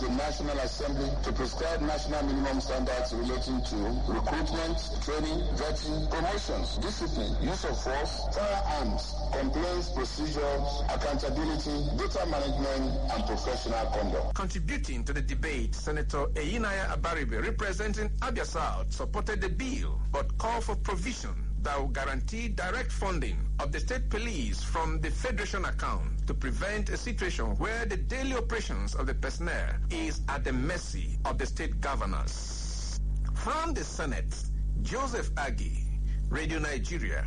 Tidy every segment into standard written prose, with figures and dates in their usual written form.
the National Assembly to prescribe national minimum standards relating to recruitment, training, vetting, promotions, discipline, use of force, firearms, complaints, procedures, accountability, data management, and professional conduct. Contributing to the debate, Senator Eyinaya Abaribe, representing Abia South, supported the bill but called for provision that will guarantee direct funding of the state police from the federation account to prevent a situation where the daily operations of the personnel is at the mercy of the state governors. From the Senate, Joseph Agi, Radio Nigeria.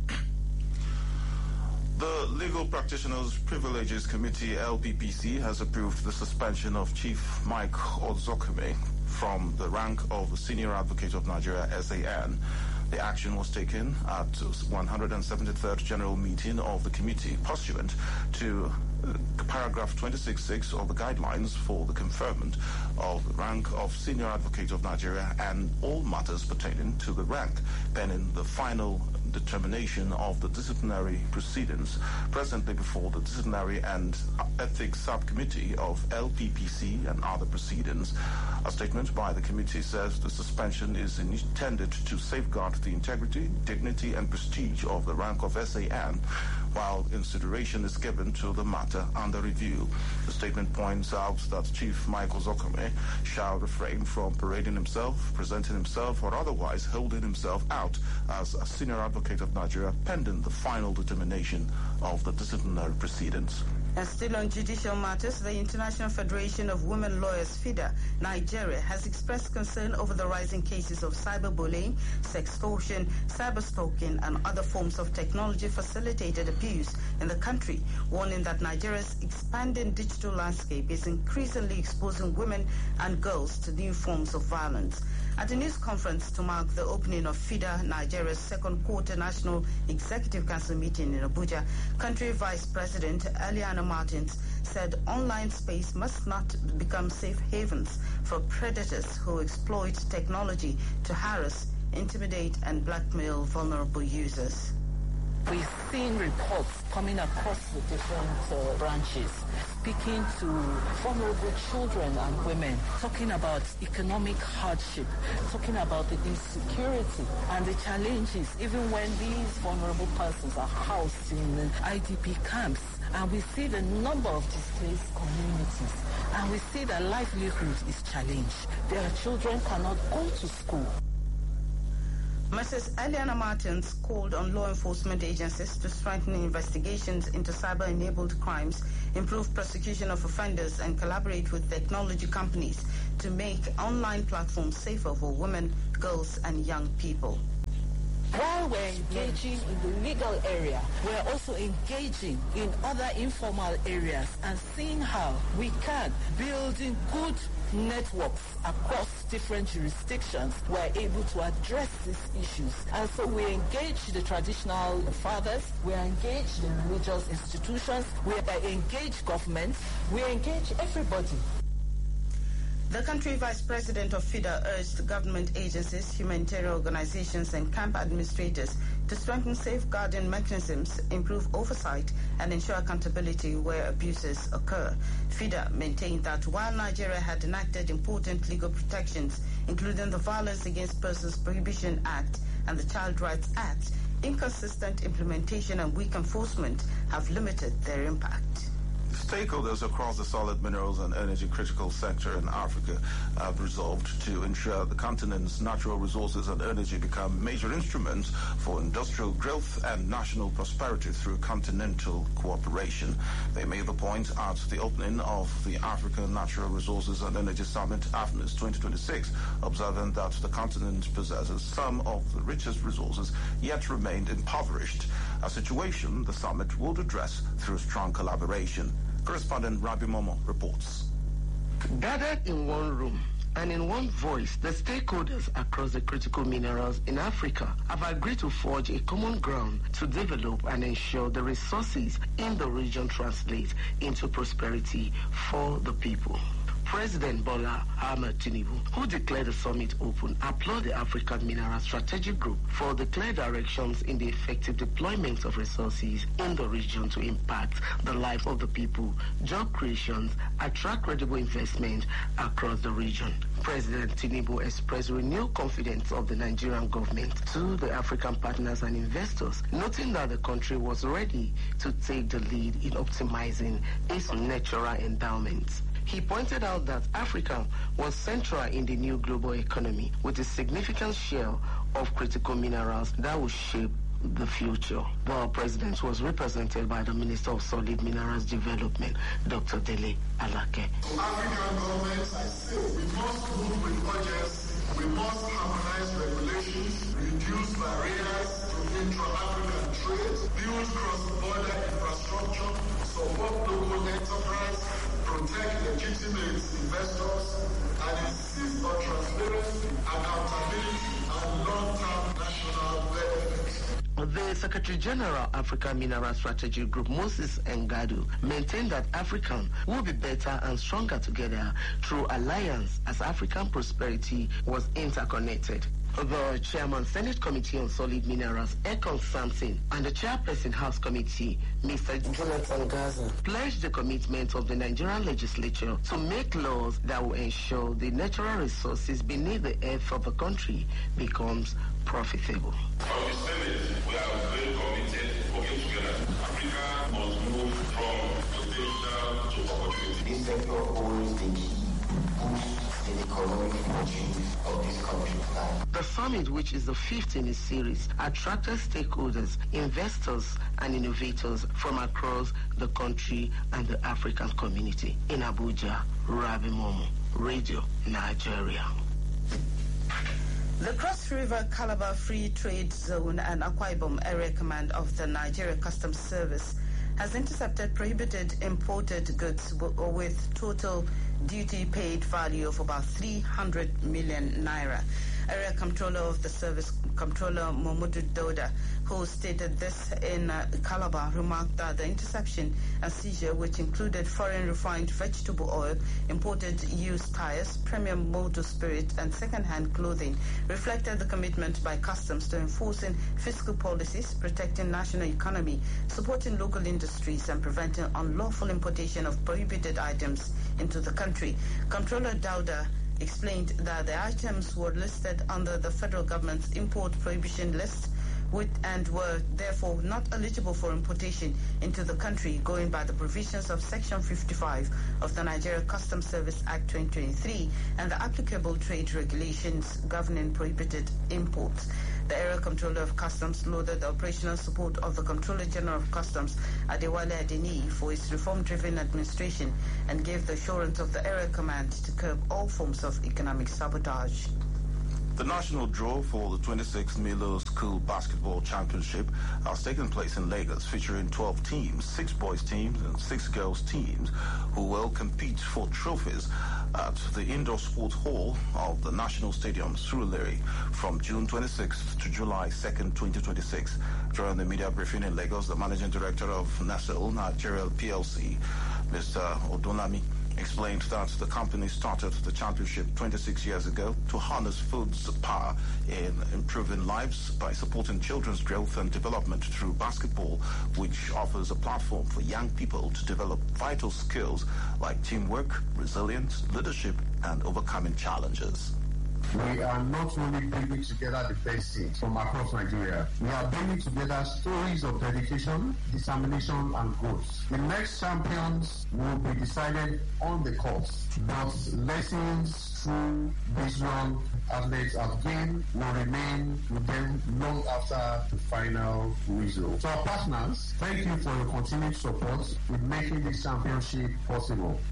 The Legal Practitioners Privileges Committee, LPPC, has approved the suspension of Chief Mike Ozokeme from the rank of Senior Advocate of Nigeria, SAN. The action was taken at 173rd General Meeting of the committee pursuant to paragraph 26.6 of the guidelines for the conferment of the rank of Senior Advocate of Nigeria and all matters pertaining to the rank, pending the final determination of the disciplinary proceedings presently before the Disciplinary and Ethics Subcommittee of LPPC and other proceedings. A statement by the committee says the suspension is intended to safeguard the integrity, dignity, and prestige of the rank of SAN, while consideration is given to the matter under review. The statement points out that Chief Michael Ozokeme shall refrain from parading himself, presenting himself, or otherwise holding himself out as a Senior Advocate of Nigeria pending the final determination of the disciplinary proceedings. And still on judicial matters, the International Federation of Women Lawyers, FIDA, Nigeria, has expressed concern over the rising cases of cyberbullying, sextortion, cyberstalking, and other forms of technology-facilitated abuse in the country, warning that Nigeria's expanding digital landscape is increasingly exposing women and girls to new forms of violence. At a news conference to mark the opening of FIDA, Nigeria's second quarter National Executive Council meeting in Abuja, Country Vice President Eliana Martins said online space must not become safe havens for predators who exploit technology to harass, intimidate, and blackmail vulnerable users. We've seen reports coming across the different branches, speaking to vulnerable children and women, talking about economic hardship, talking about the insecurity and the challenges, even when these vulnerable persons are housed in IDP camps. And we see the number of displaced communities, and we see that livelihood is challenged. Their children cannot go to school. Mrs. Eliana Martins called on law enforcement agencies to strengthen investigations into cyber-enabled crimes, improve prosecution of offenders, and collaborate with technology companies to make online platforms safer for women, girls, and young people. While we're engaging in the legal area, we're also engaging in other informal areas and seeing how we can build in good networks across different jurisdictions. We're able to address these issues. And so we engage the traditional fathers, we engage the religious institutions, we engage governments, we engage everybody. The country vice president of FIDA urged government agencies, humanitarian organizations, and camp administrators to strengthen safeguarding mechanisms, improve oversight, and ensure accountability where abuses occur. FIDA maintained that while Nigeria had enacted important legal protections, including the Violence Against Persons Prohibition Act and the Child Rights Act, inconsistent implementation and weak enforcement have limited their impact. Stakeholders across the solid minerals and energy critical sector in Africa have resolved to ensure the continent's natural resources and energy become major instruments for industrial growth and national prosperity through continental cooperation. They made the point at the opening of the African Natural Resources and Energy Summit, AFNIS 2026, observing that the continent possesses some of the richest resources yet remained impoverished, a situation the summit would address through strong collaboration. Correspondent Rabi Momo reports. Gathered in one room and in one voice, the stakeholders across the critical minerals in Africa have agreed to forge a common ground to develop and ensure the resources in the region translate into prosperity for the people. President Bola Ahmed Tinubu, who declared the summit open, applauded the African Mineral Strategic Group for the clear directions in the effective deployment of resources in the region to impact the life of the people, job creations, attract credible investment across the region. President Tinubu expressed renewed confidence of the Nigerian government to the African partners and investors, noting that the country was ready to take the lead in optimizing its natural endowments. He pointed out that Africa was central in the new global economy with a significant share of critical minerals that will shape the future. The president was represented by the Minister of Solid Minerals Development, Dr. Dele Alake. African governments, I say, we must move with urgency. We must harmonize regulations, reduce barriers to intra-African trade, build cross-border infrastructure, support local enterprise, protect legitimate investors, and insist on transparency, accountability, and long-term national benefits. The Secretary General African Mineral Strategy Group, Moses Ngadu, maintained that Africa will be better and stronger together through alliance as African prosperity was interconnected. The Chairman, Senate Committee on Solid Minerals, Ekon Sampson, and the Chairperson, House Committee, Mr. Jonathan Gaza, pledged the commitment of the Nigerian legislature to make laws that will ensure the natural resources beneath the earth of the country becomes profitable. From the Senate, we are very committed working together. Africa must move from potential to opportunity. This sector holds the key boost in the economic fortune of this country. The summit, which is the fifth in its series, attracted stakeholders, investors, and innovators from across the country and the African community. In Abuja, Rabi Momo, Radio Nigeria. The Cross River Calabar Free Trade Zone and Akwa Ibom Area Command of the Nigeria Customs Service has intercepted prohibited imported goods with total duty paid value of about 300 million naira. Area Comptroller of the Service, Comptroller Momodu Doda, who stated this in Calabar, remarked that the interception and seizure, which included foreign refined vegetable oil, imported used tires, premium motor spirit, and second-hand clothing, reflected the commitment by customs to enforcing fiscal policies, protecting national economy, supporting local industries, and preventing unlawful importation of prohibited items into the country. Comptroller Dauda explained that the items were listed under the federal government's import prohibition list and were therefore not eligible for importation into the country, going by the provisions of Section 55 of the Nigeria Customs Service Act 2023 and the applicable trade regulations governing prohibited imports. The Area Comptroller of Customs lauded the operational support of the Comptroller General of Customs, Adewale Adeni, for his reform-driven administration and gave the assurance of the Area Command to curb all forms of economic sabotage. The national draw for the 26th Milo School Basketball Championship has taken place in Lagos, featuring 12 teams, 6 boys teams and 6 girls teams, who will compete for trophies at the Indoor Sports Hall of the National Stadium, Surulere, from June 26th to July 2nd, 2026. During the media briefing in Lagos, the Managing Director of Nestle Nigeria PLC, Mr. Odunlami, explained that the company started the championship 26 years ago to harness food's power in improving lives by supporting children's growth and development through basketball, which offers a platform for young people to develop vital skills like teamwork, resilience, leadership, and overcoming challenges. We are not only bringing together the best teams from across Nigeria, we are bringing together stories of dedication, determination, and growth. The next champions will be decided on the court, but lessons through these young athletes have gained will remain with them long after the final result. To our partners, thank you for your continued support in making this championship possible.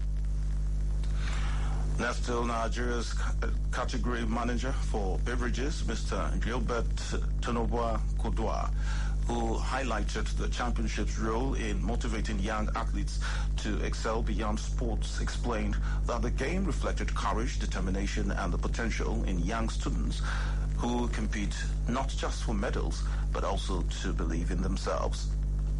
Nestle Nigeria's category manager for beverages, Mr. Gilbert Tonoboa Kodwa, who highlighted the championship's role in motivating young athletes to excel beyond sports, explained that the game reflected courage, determination, and the potential in young students who compete not just for medals, but also to believe in themselves.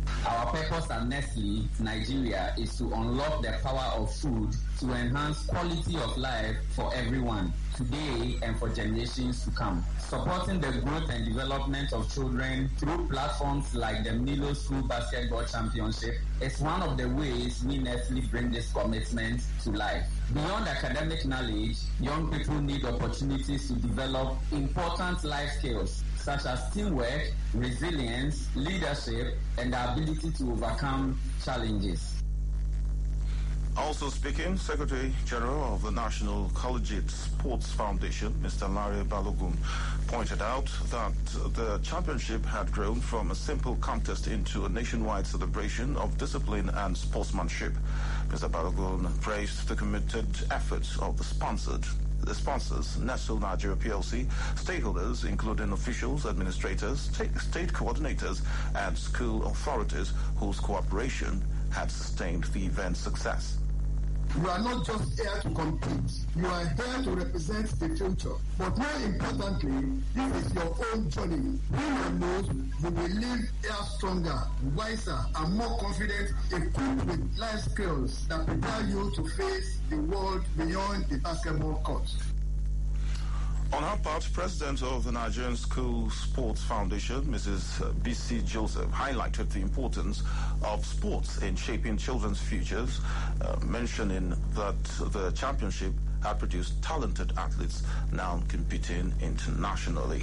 Our purpose at Nestle Nigeria is to unlock the power of food to enhance quality of life for everyone, today and for generations to come. Supporting the growth and development of children through platforms like the Milo School Basketball Championship is one of the ways we Nestle bring this commitment to life. Beyond academic knowledge, young people need opportunities to develop important life skills such as teamwork, resilience, leadership, and the ability to overcome challenges. Also speaking, Secretary General of the National Collegiate Sports Foundation, Mr. Larry Balogun, pointed out that the championship had grown from a simple contest into a nationwide celebration of discipline and sportsmanship. Mr. Balogun praised the committed efforts of the sponsors, Nestle Nigeria PLC, stakeholders including officials, administrators, state coordinators, and school authorities whose cooperation had sustained the event's success. You are not just here to compete. You are here to represent the future. But more importantly, this is your own journey. Who knows, you will leave here stronger, wiser, and more confident, equipped with life skills that prepare you to face the world beyond the basketball court. On her part, President of the Nigerian School Sports Foundation, Mrs. B.C. Joseph, highlighted the importance of sports in shaping children's futures, mentioning that the championship had produced talented athletes now competing internationally.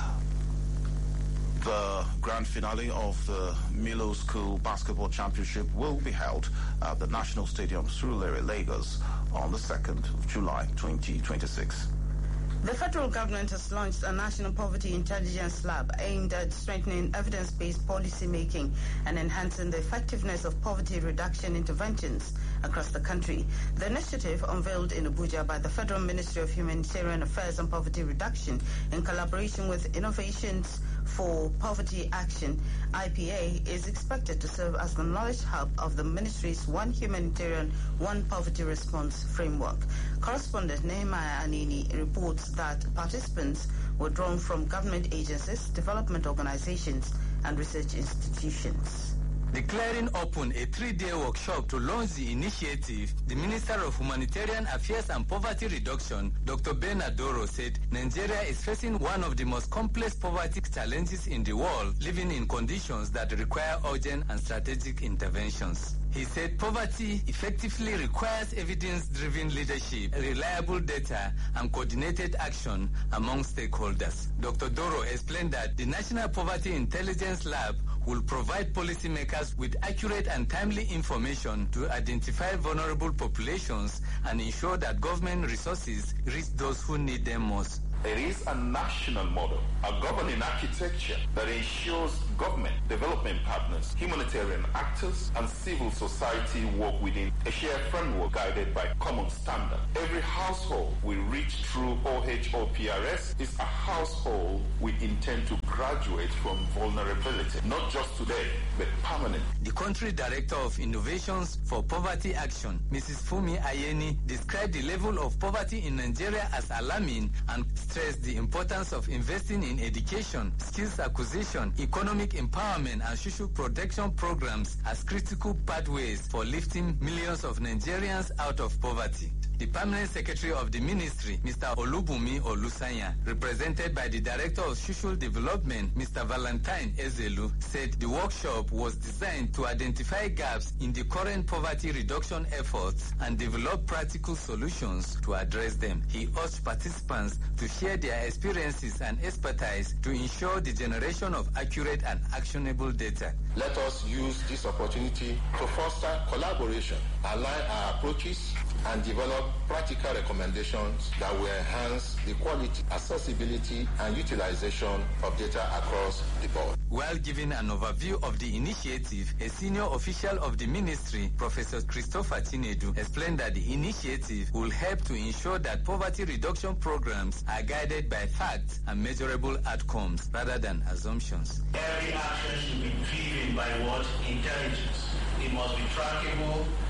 The grand finale of the Milo School Basketball Championship will be held at the National Stadium, Surulere, Lagos, on the 2nd of July, 2026. The federal government has launched a National Poverty Intelligence Lab aimed at strengthening evidence-based policy making and enhancing the effectiveness of poverty reduction interventions across the country. The initiative, unveiled in Abuja by the Federal Ministry of Humanitarian Affairs and Poverty Reduction in collaboration with Innovations for Poverty Action, IPA, is expected to serve as the knowledge hub of the ministry's One Humanitarian, One Poverty Response framework. Correspondent Nehemiah Anini reports that participants were drawn from government agencies, development organizations, and research institutions. Declaring open a 3-day workshop to launch the initiative, the Minister of Humanitarian Affairs and Poverty Reduction, Dr. Ben Adoro, said Nigeria is facing one of the most complex poverty challenges in the world, living in conditions that require urgent and strategic interventions. He said poverty effectively requires evidence-driven leadership, reliable data, and coordinated action among stakeholders. Dr. Doro explained that the National Poverty Intelligence Lab will provide policymakers with accurate and timely information to identify vulnerable populations and ensure that government resources reach those who need them most. There is a national model, a governing architecture that ensures government, development partners, humanitarian actors, and civil society work within a shared framework guided by common standards. Every household we reach through OHOPRS is a household we intend to graduate from vulnerability, not just today, but permanently. The country director of Innovations for Poverty Action, Mrs. Fumi Ayeni, described the level of poverty in Nigeria as alarming and stressed the importance of investing in education, skills acquisition, economic empowerment, and social protection programs as critical pathways for lifting millions of Nigerians out of poverty. The Permanent Secretary of the Ministry, Mr. Olubunmi Olusanya, represented by the Director of Social Development, Mr. Valentine Ezelu, said the workshop was designed to identify gaps in the current poverty reduction efforts and develop practical solutions to address them. He urged participants to share their experiences and expertise to ensure the generation of accurate and actionable data. Let us use this opportunity to foster collaboration, align our approaches, and develop practical recommendations that will enhance the quality, accessibility, and utilization of data across the board. While giving an overview of the initiative, a senior official of the ministry, Professor Christopher Chinedu, explained that the initiative will help to ensure that poverty reduction programs are guided by facts and measurable outcomes rather than assumptions. Every action should be driven by what? Intelligence. It must be trackable,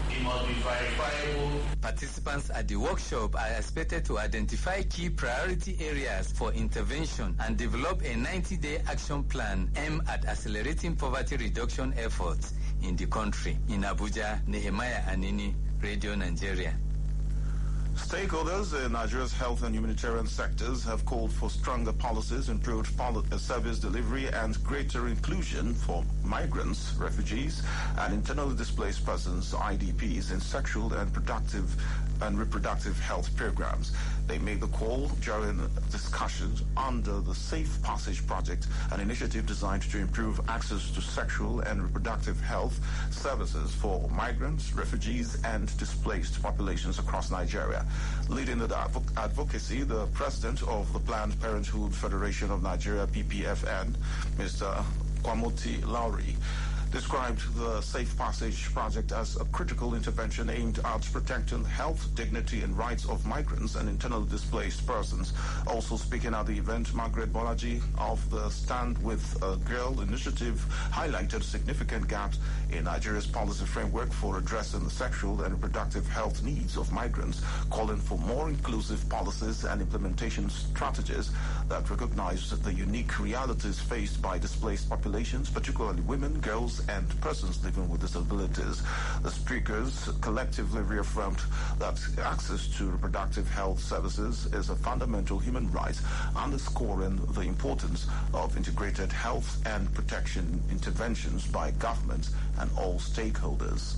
It must be verifiable. Participants at the workshop are expected to identify key priority areas for intervention and develop a 90-day action plan aimed at accelerating poverty reduction efforts in the country. In Abuja, Nehemiah Anini, Radio Nigeria. Stakeholders in Nigeria's health and humanitarian sectors have called for stronger policies, improved service delivery, and greater inclusion for migrants, refugees, and internally displaced persons, IDPs, in sexual and reproductive health programs. They made the call during discussions under the Safe Passage Project, an initiative designed to improve access to sexual and reproductive health services for migrants, refugees, and displaced populations across Nigeria. Leading the advocacy, the president of the Planned Parenthood Federation of Nigeria, PPFN, Mr. Kwamoti Lowry, described the Safe Passage Project as a critical intervention aimed at protecting health, dignity, and rights of migrants and internally displaced persons. Also speaking at the event, Margaret Bolaji of the Stand With a Girl initiative highlighted significant gaps in Nigeria's policy framework for addressing the sexual and reproductive health needs of migrants, calling for more inclusive policies and implementation strategies that recognize the unique realities faced by displaced populations, particularly women, girls, and persons living with disabilities. The speakers collectively reaffirmed that access to reproductive health services is a fundamental human right, underscoring the importance of integrated health and protection interventions by government and all stakeholders.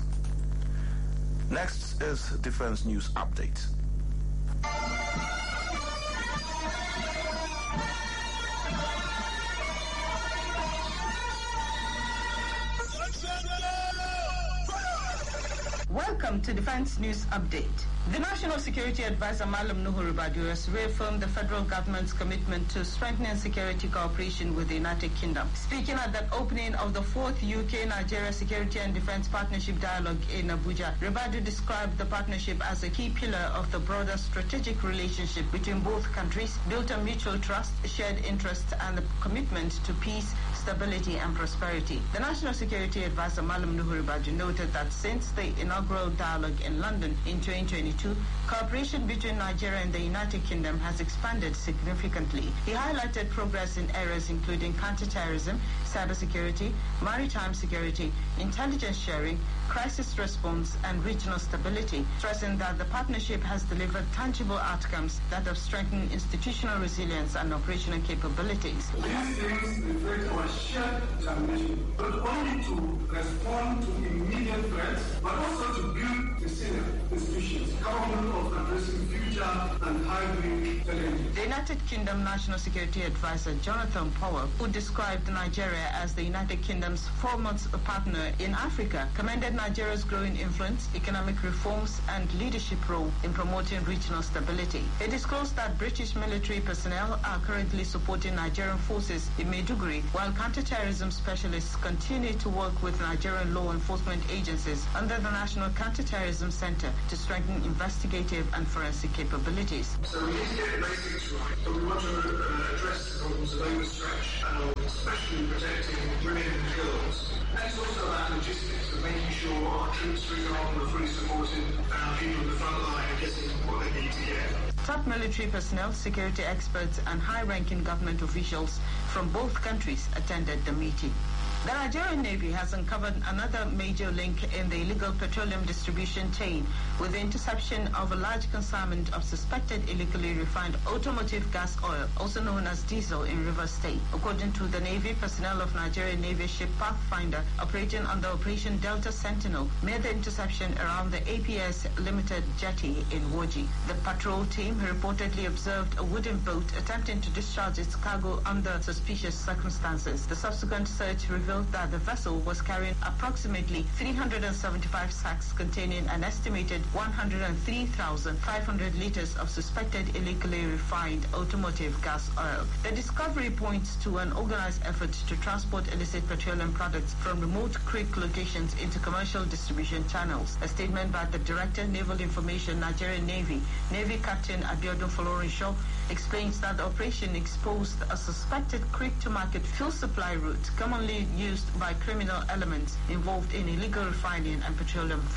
Next is Defense News Update. Welcome to Defense News Update. The National Security Advisor Malam Nuhu Ribadu has reaffirmed the federal government's commitment to strengthening security cooperation with the United Kingdom. Speaking at the opening of the 4th UK-Nigeria Security and Defense Partnership Dialogue in Abuja, Ribadu described the partnership as a key pillar of the broader strategic relationship between both countries, built on mutual trust, shared interests, and the commitment to peace, stability, and prosperity. The National Security Advisor Malam Nuhu Ribadu noted that since the inaugural dialogue in London in 2022, cooperation between Nigeria and the United Kingdom has expanded significantly. He highlighted progress in areas including counterterrorism, cybersecurity, maritime security, intelligence sharing, crisis response, and regional stability, stressing that the partnership has delivered tangible outcomes that have strengthened institutional resilience and operational capabilities. These things reflect our shared determination, not only to respond to immediate threats, but also to build resilient institutions capable of addressing future and hybrid challenges. The United Kingdom National Security Advisor Jonathan Powell, who described Nigeria as the United Kingdom's foremost partner in Africa, commended Nigeria's growing influence, economic reforms, and leadership role in promoting regional stability. He disclosed that British military personnel are currently supporting Nigerian forces in Maiduguri, while counterterrorism specialists continue to work with Nigerian law enforcement agencies under the National Counterterrorism Center to strengthen investigative and forensic capabilities. So we need to get the basics right, but we want to address the problems of overstretch and especially protecting women and girls. And it's also about logistics of making sure our troops, for example, are fully supported and our people in the front line are getting what they need to get. Top military personnel, security experts, and high-ranking government officials from both countries attended the meeting. The Nigerian Navy has uncovered another major link in the illegal petroleum distribution chain with the interception of a large consignment of suspected illegally refined automotive gas oil, also known as diesel, in Rivers State. According to the Navy, personnel of Nigerian Navy ship Pathfinder, operating under Operation Delta Sentinel, made the interception around the APS Limited jetty in Woji. The patrol team reportedly observed a wooden boat attempting to discharge its cargo under suspicious circumstances. The subsequent search revealed that the vessel was carrying approximately 375 sacks containing an estimated 103,500 liters of suspected illegally refined automotive gas oil. The discovery points to an organized effort to transport illicit petroleum products from remote creek locations into commercial distribution channels. A statement by the Director, Naval Information, Nigerian Navy, Navy Captain Abiodun Folorunsho, explains that the operation exposed a suspected creek-to-market fuel supply route commonly used by criminal elements involved in illegal refining and petroleum theft.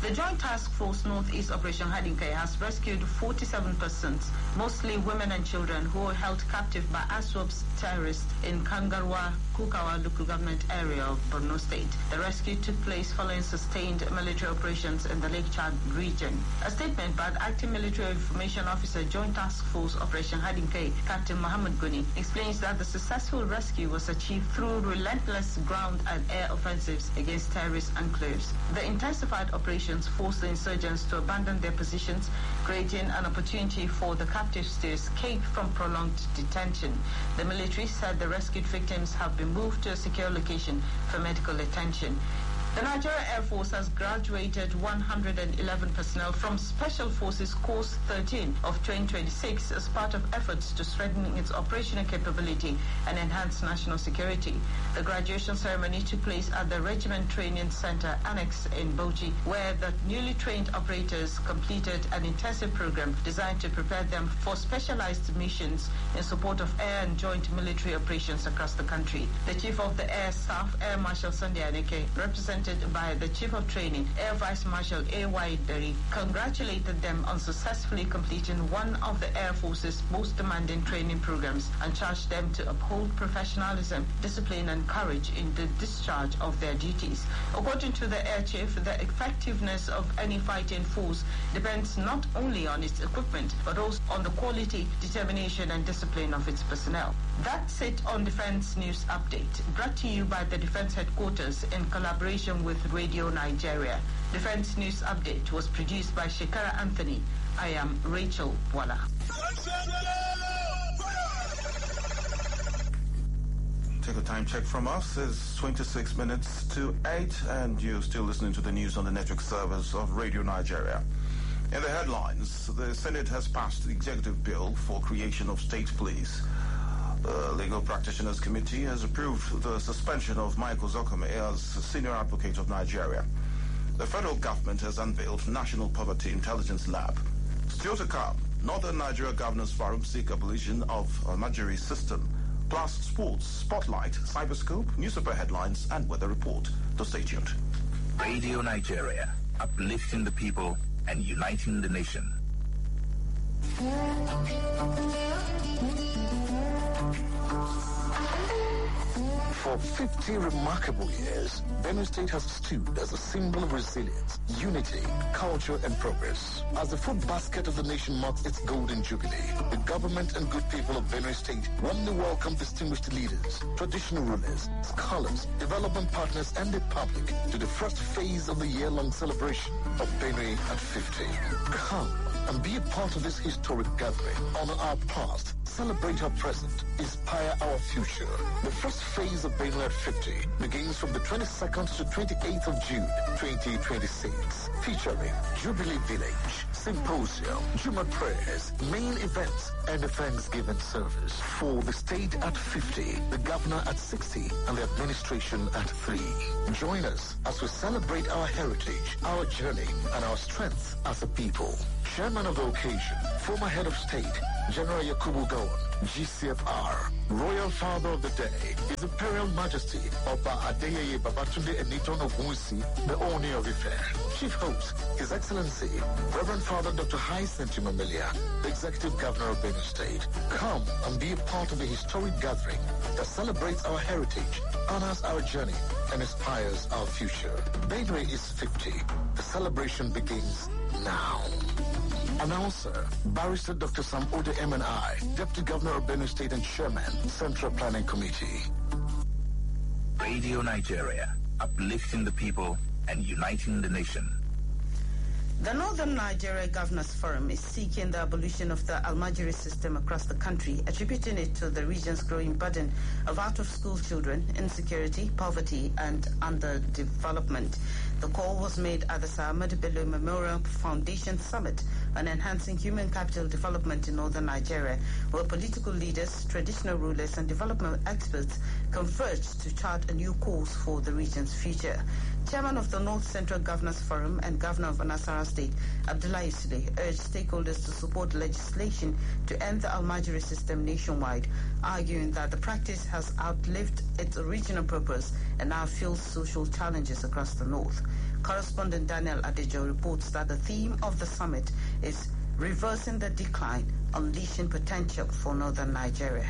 The Joint Task Force Northeast Operation Hadinkai has rescued 47 persons, mostly women and children, who were held captive by ASWAP's terrorists in Kangarwa, Kukawa local government area of Borno State. The rescue took place following sustained military operations in the Lake Chad region. A statement by the Acting Military Information Officer, Joint Task Force Operation Hadinkai, Captain Mohammed Guni, explains that the successful rescue was achieved through relentless ground and air offensives against terrorist enclaves. The intensified operations forced the insurgents to abandon their positions, creating an opportunity for the captives to escape from prolonged detention. The military said the rescued victims have been moved to a secure location for medical attention. The Nigeria Air Force has graduated 111 personnel from Special Forces Course 13 of 2026 as part of efforts to strengthen its operational capability and enhance national security. The graduation ceremony took place at the Regiment Training Center Annex in Bauchi, where the newly trained operators completed an intensive program designed to prepare them for specialized missions in support of air and joint military operations across the country. The Chief of the Air Staff, Air Marshal Sunday Aneke, represented by the Chief of Training, Air Vice Marshal A.Y. Dari, congratulated them on successfully completing one of the Air Force's most demanding training programs and charged them to uphold professionalism, discipline and courage in the discharge of their duties. According to the Air Chief, the effectiveness of any fighting force depends not only on its equipment, but also on the quality, determination and discipline of its personnel. That's it on Defense News Update, brought to you by the Defense Headquarters in collaboration with Radio Nigeria. Defense News Update was produced by Shekara Anthony. I am Rachel Wala. Take a time check from us. It's 26 minutes to 8, and you're still listening to the news on the network servers of Radio Nigeria. In the headlines, the Senate has passed the executive bill for creation of state police. The Legal Practitioners Committee has approved the suspension of Michael Zokome as Senior Advocate of Nigeria. The federal government has unveiled National Poverty Intelligence Lab. Still to come, Northern Nigeria Governors Forum seek abolition of Almajiri system, plus sports, spotlight, cyberscope, newspaper headlines, and weather report. So stay tuned. Radio Nigeria, uplifting the people and uniting the nation. For 50 remarkable years, Benue State has stood as a symbol of resilience, unity, culture, and progress. As the food basket of the nation marks its golden jubilee, the government and good people of Benue State warmly welcome distinguished leaders, traditional rulers, scholars, development partners, and the public to the first phase of the year-long celebration of Benue at 50. Come and be a part of this historic gathering. Honor our past, celebrate our present, inspire our future. The first phase of Benue at 50 begins from the 22nd to 28th of June 2026, featuring Jubilee Village, Symposium, Juma prayers, main events, and a Thanksgiving service. For the state at 50, the governor at 60, and the administration at 3. Join us as we celebrate our heritage, our journey, and our strength as a people. Chairman of the occasion, former head of state, General Yakubu Gowon, GCFR, Royal Father of the Day, His Imperial Majesty, Oba Adeyeye Babatunde Eniton of Wunsi, the Oni of Ife. Chief Host, His Excellency, Reverend Father Dr. Hyacinth Mamilia, the Executive Governor of Benue State. Come and be a part of a historic gathering that celebrates our heritage, honors our journey, and inspires our future. Benue is 50. The celebration begins now. Announcer, Barrister Dr. Sam Ode MNI, Deputy Governor of Benue State and Chairman, Central Planning Committee. Radio Nigeria, uplifting the people and uniting the nation. The Northern Nigeria Governors Forum is seeking the abolition of the Almajiri system across the country, attributing it to the region's growing burden of out-of-school children, insecurity, poverty, and underdevelopment. The call was made at the Sir Ahmadu Bello Memorial Foundation Summit on enhancing human capital development in northern Nigeria, where political leaders, traditional rulers, and development experts converged to chart a new course for the region's future. Chairman of the North Central Governors Forum and Governor of Nasarawa State, Abdullahi Sule, urged stakeholders to support legislation to end the Almajiri system nationwide, arguing that the practice has outlived its original purpose and now fuels social challenges across the North. Correspondent Daniel Adejo reports that the theme of the summit is reversing the decline, unleashing potential for northern Nigeria.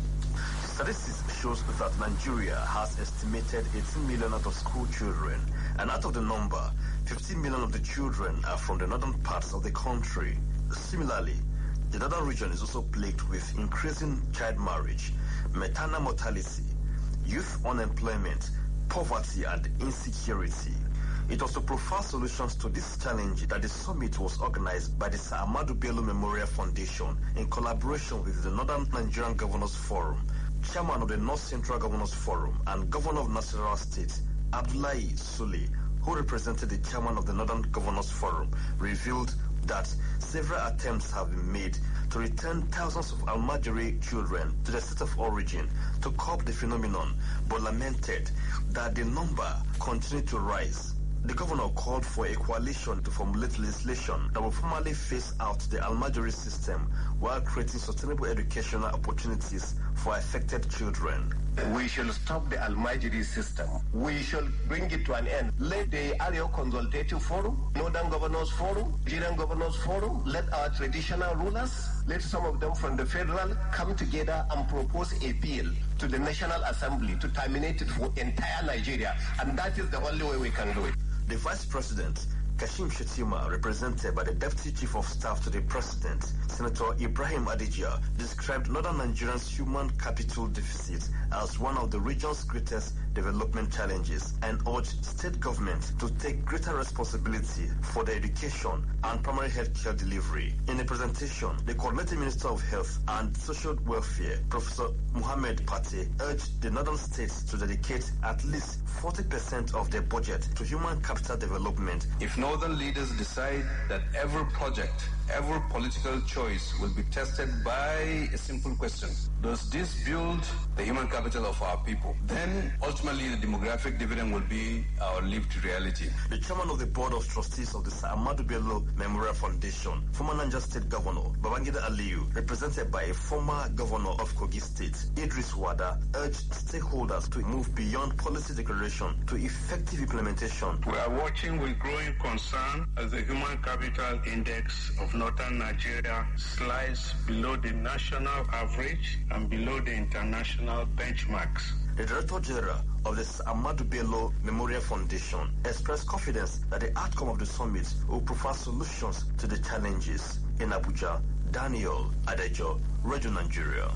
Statistics shows that Nigeria has estimated 18 million out-of-school children, and out of the number, 15 million of the children are from the northern parts of the country. Similarly, the northern region is also plagued with increasing child marriage, maternal mortality, youth unemployment, poverty, and insecurity. It was to provide solutions to this challenge that the summit was organized by the Sir Ahmadu Bello Memorial Foundation in collaboration with the Northern Nigerian Governors Forum. Chairman of the North Central Governors Forum and Governor of Nasarawa State, Abdullahi Sule, who represented the chairman of the Northern Governors Forum, revealed that several attempts have been made to return thousands of Almajiri children to their state of origin to curb the phenomenon, but lamented that the number continued to rise. The governor called for a coalition to formulate legislation that will formally phase out the Almajiri system while creating sustainable educational opportunities for affected children. We should stop the Almajiri system. We should bring it to an end. Let the Arewa Consultative Forum, Northern Governors Forum, Nigerian Governors Forum, let our traditional rulers, let some of them from the federal come together and propose a bill to the National Assembly to terminate it for entire Nigeria. And that is the only way we can do it. The Vice President, Kashim Shettima, represented by the Deputy Chief of Staff to the President, Senator Ibrahim Adija, described Northern Nigeria's human capital deficit as one of the region's greatest development challenges and urged state government to take greater responsibility for the education and primary health care delivery. In a presentation, the Coordinating Minister of Health and Social Welfare, Professor Muhammad Pate, urged the northern states to dedicate at least 40% of their budget to human capital development. If northern leaders decide that every project, every political choice will be tested by a simple question: does this build the human capital of our people? Then ultimately the demographic dividend will be our lived reality. The chairman of the board of trustees of the Sir Ahmadu Bello Memorial Foundation, former Niger State Governor Babangida Aliyu, represented by a former governor of Kogi State, Idris Wada, urged stakeholders to move beyond policy declaration to effective implementation. We are watching with growing concern as the human capital index of northern Nigeria slides below the national average and below the international benchmarks. The Director General of the Ahmadu Bello Memorial Foundation expressed confidence that the outcome of the summit will provide solutions to the challenges. In Abuja, Daniel Adejo, Radio Nigeria.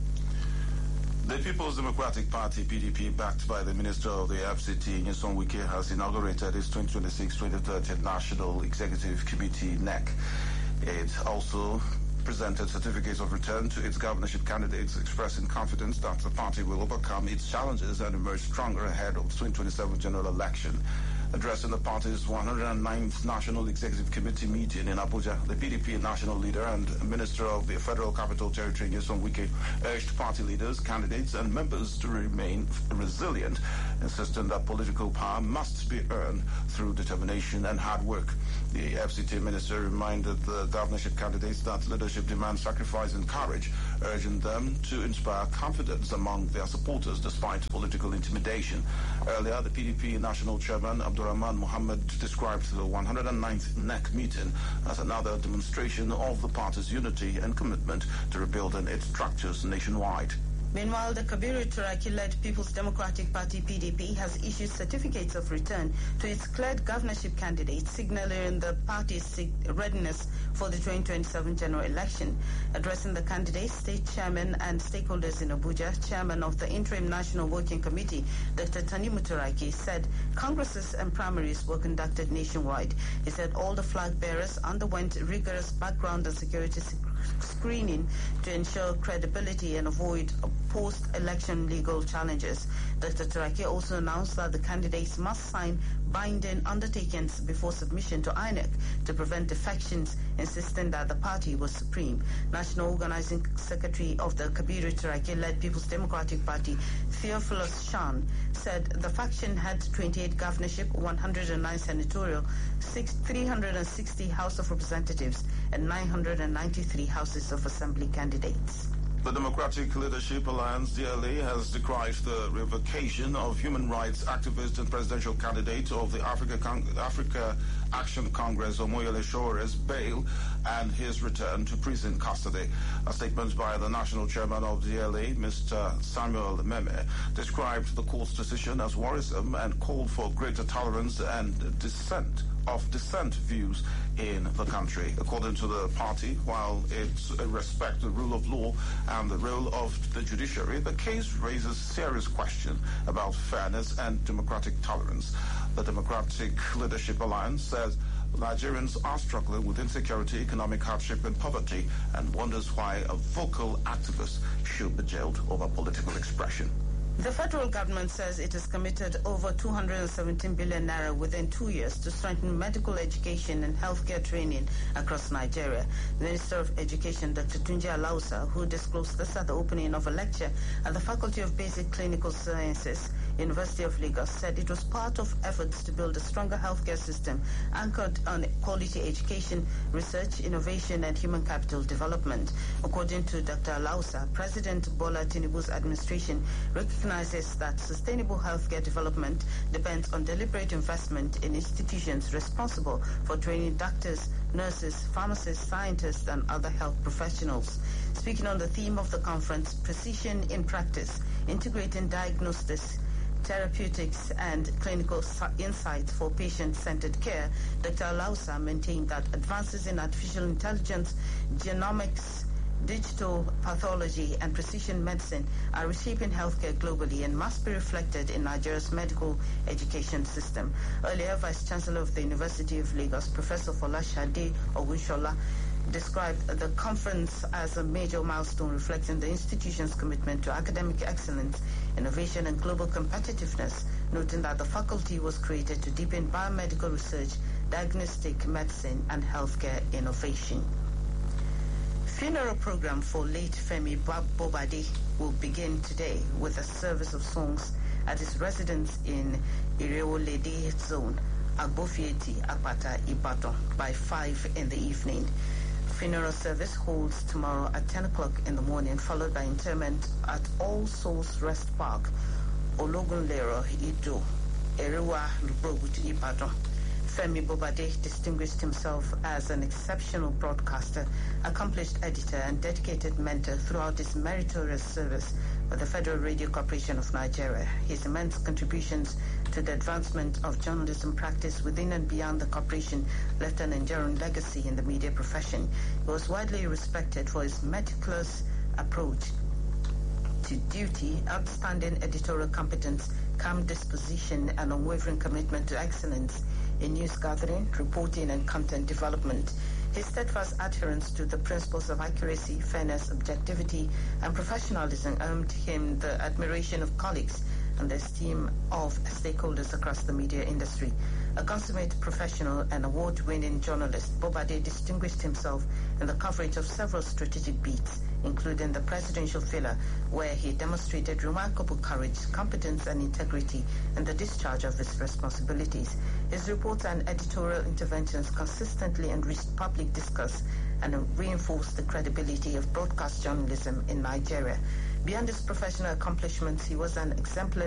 The People's Democratic Party, PDP, backed by the Minister of the FCT, Nyesom Wike, has inaugurated its 2026-2030 National Executive Committee, NEC. It also presented certificates of return to its governorship candidates, expressing confidence that the party will overcome its challenges and emerge stronger ahead of the 2027 general election. Addressing the party's 109th National Executive Committee meeting in Abuja, the PDP national leader and Minister of the Federal Capital Territory, Nyesom Wike, urged party leaders, candidates, and members to remain resilient, insisting that political power must be earned through determination and hard work. The FCT minister reminded the governorship candidates that leadership demands sacrifice and courage, urging them to inspire confidence among their supporters despite political intimidation. Earlier, the PDP national chairman, Abdurrahman Mohammed, described the 109th NEC meeting as another demonstration of the party's unity and commitment to rebuilding its structures nationwide. Meanwhile, the Kabiru Turaki-led People's Democratic Party, PDP, has issued certificates of return to its cleared governorship candidates, signaling the party's readiness for the 2027 general election. Addressing the candidates, state chairman and stakeholders in Abuja, chairman of the Interim National Working Committee, Dr. Tanimu Turaki, said congresses and primaries were conducted nationwide. He said all the flag bearers underwent rigorous background and security screening to ensure credibility and avoid post-election legal challenges. Dr. Turaki also announced that the candidates must sign binding undertakings before submission to INEC to prevent defections, insisting that the party was supreme. National Organizing Secretary of the Kabiru Turaki-led People's Democratic Party, Theophilus Shan, said the faction had 28 governorship, 109 senatorial, 360 House of Representatives, and 993 Houses of Assembly candidates. The Democratic Leadership Alliance, DLA, has decried the revocation of human rights activist and presidential candidate of the Africa Action Congress, Omoyele Showere's bail and his return to prison custody. A statement by the national chairman of DLA, Mr. Samuel Meme, described the court's decision as worrisome and called for greater tolerance and dissent views in the country. According to the party, while it respects the rule of law and the role of the judiciary, the case raises serious questions about fairness and democratic tolerance. The Democratic Leadership Alliance says Nigerians are struggling with insecurity, economic hardship, and poverty, and wonders why a vocal activist should be jailed over political expression. The federal government says it has committed over 217 billion naira within 2 years to strengthen medical education and healthcare training across Nigeria. The Minister of Education, Dr. Tunji Alausa, who disclosed this at the opening of a lecture at the Faculty of Basic Clinical Sciences, University of Lagos, said it was part of efforts to build a stronger healthcare system anchored on quality education, research, innovation, and human capital development. According to Dr. Alausa, President Bola Tinubu's administration recognizes that sustainable healthcare development depends on deliberate investment in institutions responsible for training doctors, nurses, pharmacists, scientists, and other health professionals. Speaking on the theme of the conference, Precision in Practice, Integrating Diagnostics, Therapeutics and Clinical Insights for Patient-Centered Care, Dr. Alausa maintained that advances in artificial intelligence, genomics, digital pathology, and precision medicine are reshaping healthcare globally and must be reflected in Nigeria's medical education system. Earlier, Vice Chancellor of the University of Lagos, Professor Folashade Ogunshola, described the conference as a major milestone reflecting the institution's commitment to academic excellence, innovation, and global competitiveness, noting that the faculty was created to deepen biomedical research, diagnostic medicine, and healthcare innovation. Funeral program for late Femi Bobade will begin today with a service of songs at his residence in Irewolede Zone, Agbofieti, Akpata, Ibadan by 5 in the evening. Funeral service holds tomorrow at 10 o'clock in the morning, followed by interment at All Souls Rest Park, Ologunlero, Ido, Erewa, Road, Ibadan. Femi Bobade distinguished himself as an exceptional broadcaster, accomplished editor, and dedicated mentor throughout his meritorious service with the Federal Radio Corporation of Nigeria. His immense contributions to the advancement of journalism practice within and beyond the corporation left an enduring legacy in the media profession. He was widely respected for his meticulous approach to duty, outstanding editorial competence, calm disposition, and unwavering commitment to excellence in news gathering, reporting, and content development. His steadfast adherence to the principles of accuracy, fairness, objectivity, and professionalism earned him the admiration of colleagues and the esteem of stakeholders across the media industry. A consummate professional and award-winning journalist, Bobade distinguished himself in the coverage of several strategic beats, including the presidential filler, where he demonstrated remarkable courage, competence, and integrity in the discharge of his responsibilities. His reports and editorial interventions consistently enriched public discourse and reinforced the credibility of broadcast journalism in Nigeria. Beyond his professional accomplishments, he was an exemplary